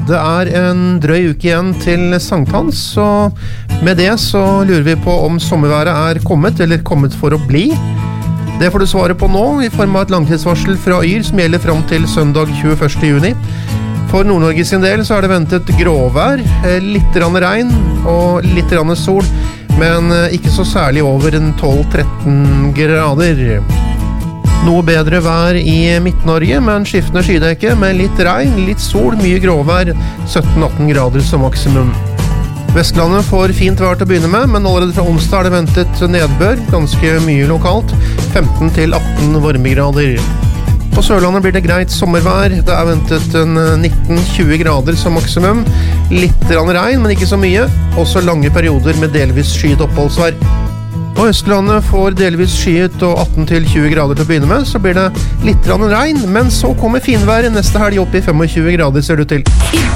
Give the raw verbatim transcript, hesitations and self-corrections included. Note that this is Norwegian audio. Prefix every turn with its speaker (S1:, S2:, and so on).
S1: Det er en drøy uke igjen til sankthans, så med det så lurer vi på om sommerværet er kommet, eller kommet for å bli. Det får du svare på nå, i form av et langtidsvarsel fra Yr som gjelder frem til søndag tjueførste juni. For Nord-Norge sin del så er det ventet gråvær, litt grann regn og litt grann sol, men ikke så særlig over en tolv til tretten grader. Noe bedre vær i Midt-Norge, men skiftende skydekke med litt regn, litt sol, mye gråvær, sytten til atten grader som maksimum. Vestlandet får fint vær til å begynne med, men allerede fra onsdag er det ventet nedbør, ganske mye lokalt, femten til atten varmegrader. På Sørlandet blir det greit sommervær, det er ventet en nitten til tjue grader som maksimum, litt regn, men ikke så mye, også lange perioder med delvis skyet oppholdsvær. På Østlandet får delvis skyet og atten til tjue grader til å begynne med, så blir det litt regn, men så kommer finværet neste helg opp i tjuefem grader ser det ut til.